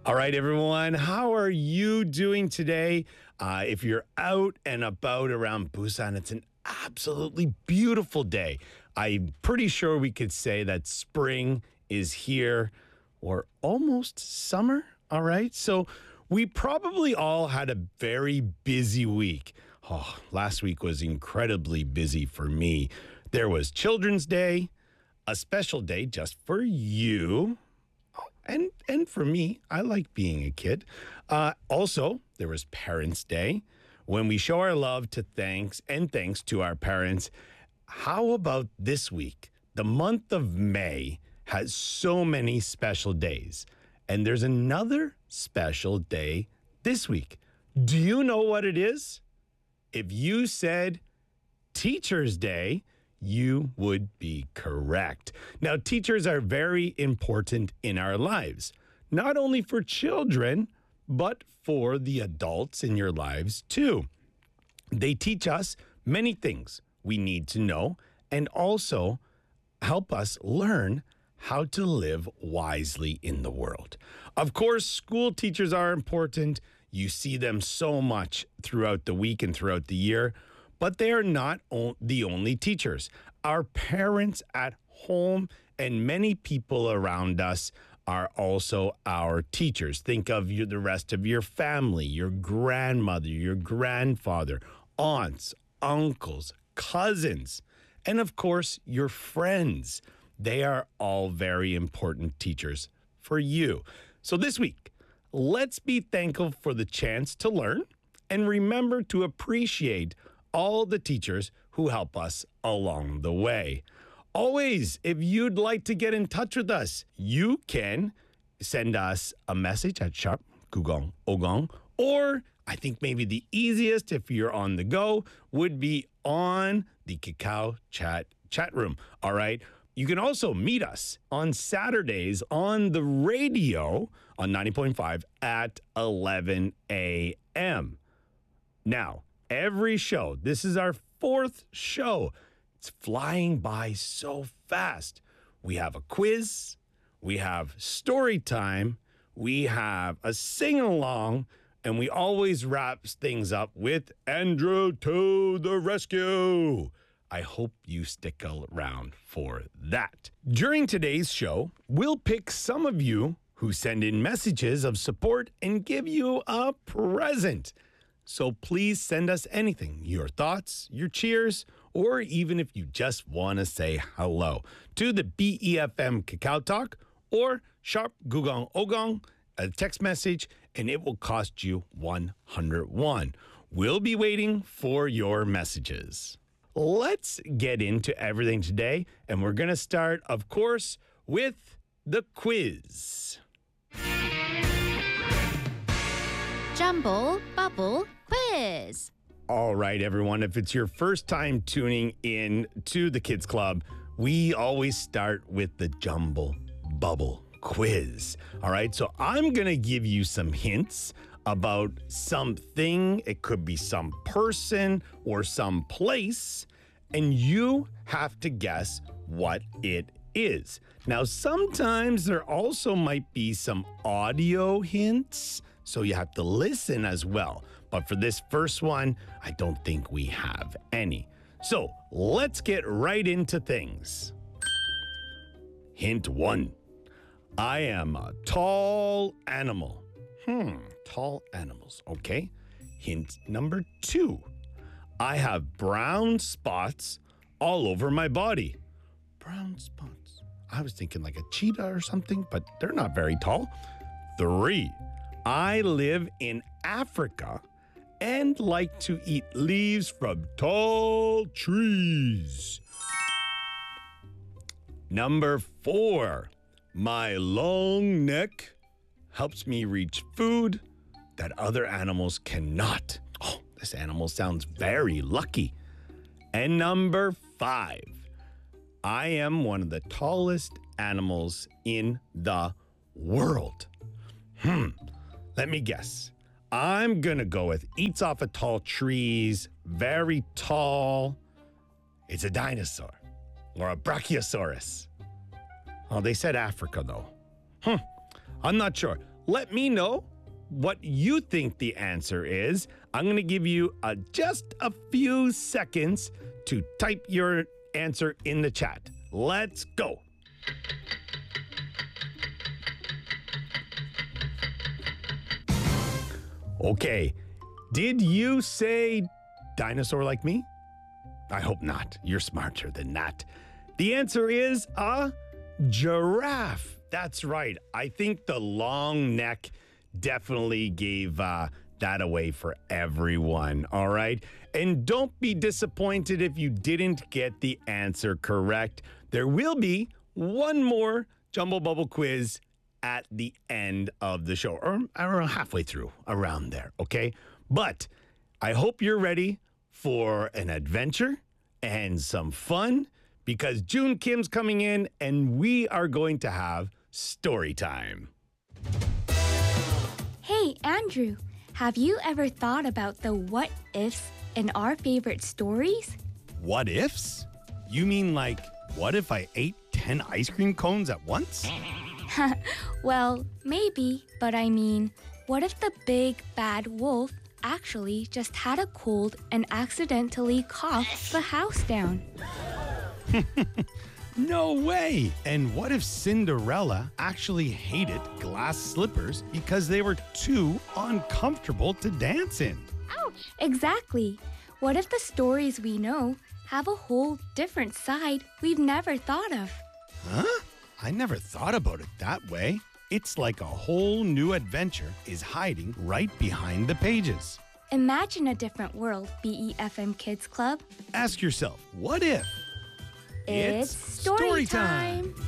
All right, everyone. How are you doing today? If you're out and about around Busan, it's an absolutely beautiful day. I'm pretty sure we could say that spring is here or almost summer. All right. So we probably all had a very busy week. Oh, last week was incredibly busy for me. There was Children's Day, a special day just for you. And for me, I like being a kid. Also, there was Parents' Day, when we show our love to thanks to our parents. How about this week? The month of May has so many special days, and there's another special day this week. Do you know what it is? If you said Teacher's Day, you would be correct. Now, teachers are very important in our lives, not only for children, but for the adults in your lives too. They teach us many things we need to know and also help us learn how to live wisely in the world. Of course, school teachers are important. You see them so much throughout the week and throughout the year. But they are not the only teachers. Our parents at home and many people around us are also our teachers. Think of the rest of your family, your grandmother, your grandfather, aunts, uncles, cousins, and of course, your friends. They are all very important teachers for you. So this week, let's be thankful for the chance to learn and remember to appreciate all the teachers who help us along the way. Always, if you'd like to get in touch with us, you can send us a message at Sharp Gugong Ogong, or I think maybe the easiest if you're on the go would be on the Kakao chat room. All right. You can also meet us on Saturdays on the radio on 90.5 at 11 a.m. Now, every show, this is our fourth show. It's flying by so fast. We have a quiz, we have story time, we have a sing-along, and we always wrap things up with Andrew to the rescue. I hope you stick around for that. During today's show, we'll pick some of you who send in messages of support and give you a present. So please send us anything, your thoughts, your cheers, or even if you just want to say hello to the BEFM Kakao Talk or Sharp Gugong Ogong, a text message, and it will cost you 101. We'll be waiting for your messages. Let's get into everything today, and we're going to start, of course, with the quiz. Jumble Bubble Quiz. All right, everyone. If it's your first time tuning in to the Kids Club, we always start with the Jumble Bubble Quiz. All right, so I'm going to give you some hints about something. It could be some person or some place, and you have to guess what it is. Now, sometimes there also might be some audio hints, so you have to listen as well. But for this first one, I don't think we have any. So let's get right into things. Hint 1. I am a tall animal. Tall animals. Okay. Hint number 2. I have brown spots all over my body. Brown spots. I was thinking like a cheetah or something, but they're not very tall. 3. I live in Africa and like to eat leaves from tall trees. Number 4, my long neck helps me reach food that other animals cannot. Oh, this animal sounds very lucky. And number 5, I am one of the tallest animals in the world. Let me guess. I'm gonna go with eats off of tall trees, very tall. It's a dinosaur or a brachiosaurus. Oh, they said Africa though. I'm not sure. let me know what you think the answer is. I'm going to give you just a few seconds to type your answer in the chat. Let's go. Okay, did you say dinosaur like me? I hope not. You're smarter than that. The answer is a giraffe. That's right. I think the long neck definitely gave that away for everyone. All right. And don't be disappointed if you didn't get the answer correct. There will be one more Jumble Bubble quiz at the end of the show, or around halfway through, around there. Okay. But I hope you're ready for an adventure and some fun, because June Kim's coming in and we are going to have story time. Hey, Andrew, have you ever thought about the what ifs in our favorite stories? What ifs? You mean like, what if I ate 10 ice cream cones at once? Well, maybe, but I mean, what if the big bad wolf actually just had a cold and accidentally coughed the house down? No way! And what if Cinderella actually hated glass slippers because they were too uncomfortable to dance in? Ouch! Exactly. What if the stories we know have a whole different side we've never thought of? Huh? I never thought about it that way. It's like a whole new adventure is hiding right behind the pages. Imagine a different world, BEFM Kids Club. Ask yourself, what if? It's story time.